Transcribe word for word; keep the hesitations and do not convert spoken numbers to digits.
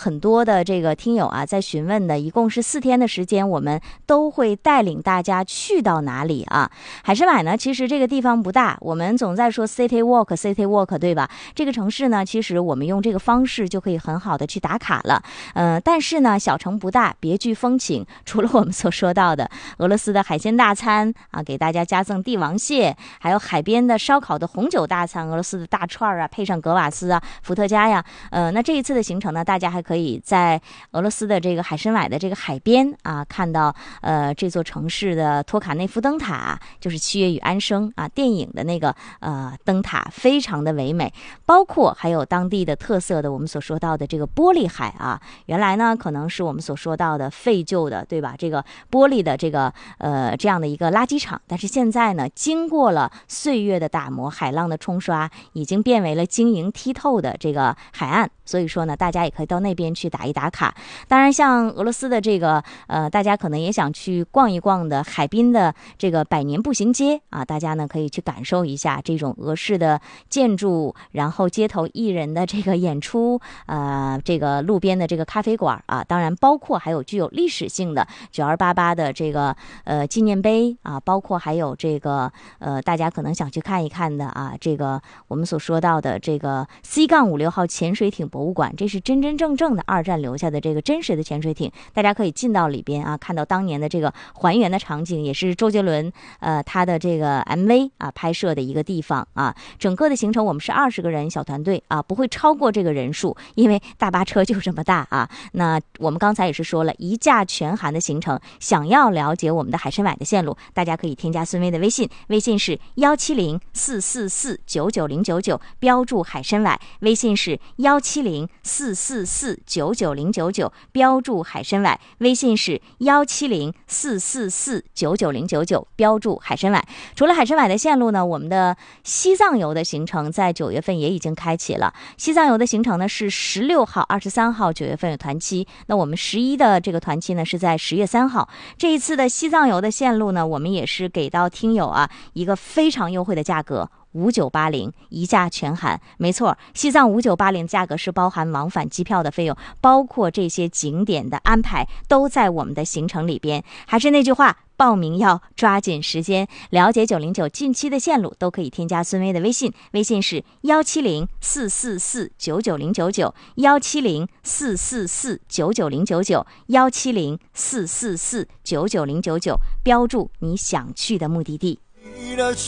很多的这个听友啊在询问的，一共是四天的时间，我们都会带领大家去到哪里啊？海参崴呢，其实这个地方不大，我们总在说 City Walk City Walk 对吧？这个城市呢，其实我们用这个方式就可以很好的去打卡了。呃，但是呢，小城不大，别具风情。除了我们所说到的俄罗斯的海鲜大餐啊，给大家加赠帝王蟹，还有海边的烧烤的红酒大餐，俄罗斯的大串啊，配上格瓦斯啊、伏特加呀。呃，那这一次的行程呢，大家还可以在俄罗斯的这个海参崴的这个海边啊，看到呃这座城市的托卡内夫灯塔，就是《七月与安生》啊电影的那个呃灯塔，非常的唯美。包括还有当地的特色的我们所说到的这个玻璃海啊，原来呢可能是我们所说到的废旧的，对吧？这个玻璃的这个呃这样的一个垃圾场，但是现在呢，经过了岁月的打磨，海浪的冲刷，已经变为了晶莹剔透的这个海岸。所以说呢，大家也可以到那边去打一打卡。当然，像俄罗斯的这个呃，大家可能也想去逛一逛的海滨的这个百年步行街啊，大家呢可以去感受一下这种俄式的建筑，然后街头艺人的这个演出，呃，这个路边的这个咖啡馆啊，当然包括还有具有历史性的九二八八的这个呃纪念碑啊，包括还有这个呃大家可能想去看一看的啊，这个我们所说到的这个 C 杠五六号潜水艇博物馆，这是真真正正的二战留下的这个真实的潜水艇，大家可以进到里边啊，看到当年的这个还原的场景，也是周杰伦呃他的这个 M V 啊拍摄的一个地方啊。整个的行程我们是二十个人小团队啊，不会超过这个人数，因为大巴车就这么大啊。那我们刚才也是说了一价全含的行程，想要了解我们的海参崴的线路，大家可以添加孙威的微信，微信是幺七零四四四九九零九九，标注海参崴，微信是幺七零四四四九九零九九，标注海参崴，微信是幺七零四四四九九零九九，标注海参崴。除了海参崴的线路呢，我们的西藏游的行程在九月份也已经开启了。西藏游的行程呢是十六号、二十三号九月份有团期，那我们十一的这个团期呢是在十月三号。这一次的西藏游的线路呢，我们也是给到听友啊一个非常优惠的价格。五九八零一价全含，没错，西藏五九八零价格是包含往返机票的费用，包括这些景点的安排都在我们的行程里边。还是那句话，报名要抓紧时间。了解九零九近期的线路，都可以添加孙威的微信，微信是幺七零四四四九九零九九，幺七零四四四九九零九九，幺七零四四四九九零九九，标注你想去的目的地。